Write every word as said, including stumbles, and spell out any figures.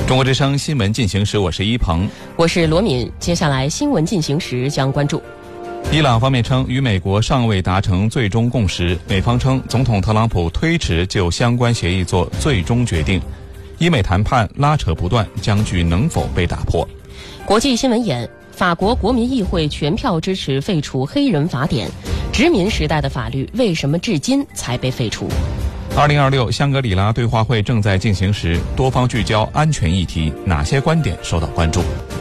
中国之声新闻进行时，我是一鹏， 我是罗敏。接下来新闻进行时将关注： 伊朗方面称与美国尚未达成最终共识，美方称总统特朗普推迟就相关协议做最终决定，伊美谈判拉扯不断，僵局能否被打破？ 国际新闻眼：法国国民议会全票支持废除黑人法典，殖民时代的法律为什么至今才被废除？ 二零二六香格里拉对话会正在进行时，多方聚焦安全议题，哪些观点受到关注？